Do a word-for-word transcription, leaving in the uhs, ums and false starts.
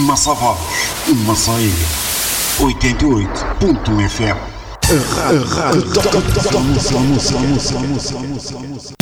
Massavalos, uma só ilha. oitenta e oito ponto um F M. A rádio